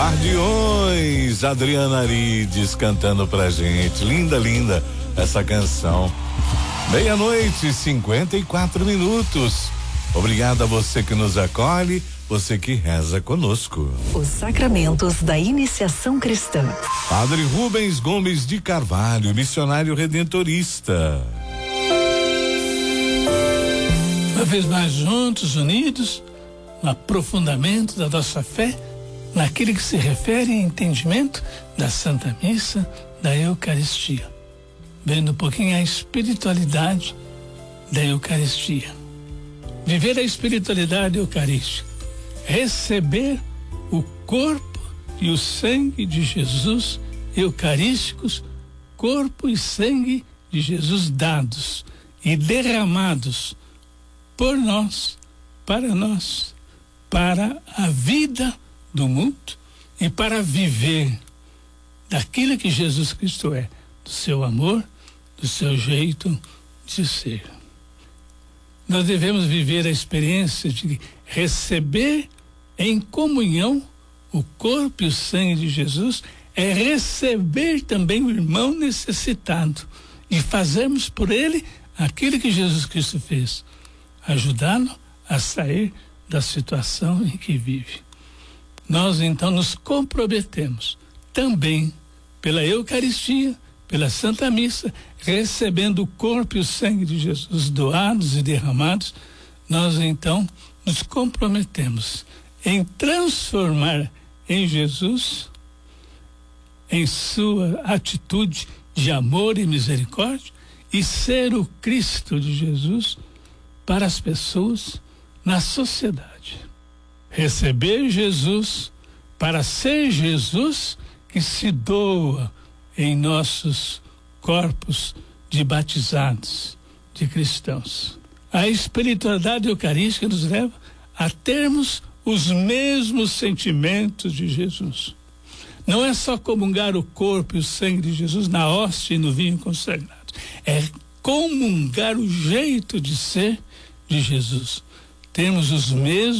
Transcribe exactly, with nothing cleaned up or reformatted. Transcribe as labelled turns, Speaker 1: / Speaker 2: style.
Speaker 1: Guardiões, Adriana Arides cantando pra gente. Linda, linda essa canção. Meia-noite, cinquenta e quatro minutos. Obrigado a você que nos acolhe, você que reza conosco.
Speaker 2: Os sacramentos da iniciação cristã.
Speaker 1: Padre Rubens Gomes de Carvalho, missionário redentorista.
Speaker 3: Uma vez mais juntos, unidos, no aprofundamento da nossa fé, naquilo que se refere ao entendimento da Santa Missa, da Eucaristia. Vendo um pouquinho a espiritualidade da Eucaristia. Viver a espiritualidade eucarística. Receber o corpo e o sangue de Jesus eucarísticos, corpo e sangue de Jesus dados e derramados por nós, para nós, para a vida do mundo e para viver daquilo que Jesus Cristo é, do seu amor, do seu jeito de ser. Nós devemos viver a experiência de receber em comunhão o corpo e o sangue de Jesus, é receber também o irmão necessitado e fazermos por ele aquilo que Jesus Cristo fez, ajudá-lo a sair da situação em que vive. Nós então nos comprometemos também pela Eucaristia, pela Santa Missa, recebendo o corpo e o sangue de Jesus doados e derramados, nós então nos comprometemos em transformar em Jesus, em sua atitude de amor e misericórdia, e ser o Cristo de Jesus para as pessoas na sociedade. Receber Jesus para ser Jesus que se doa em nossos corpos de batizados, de cristãos. A espiritualidade eucarística nos leva a termos os mesmos sentimentos de Jesus. Não é só comungar o corpo e o sangue de Jesus na hóstia e no vinho consagrado. É comungar o jeito de ser de Jesus. Temos os mesmos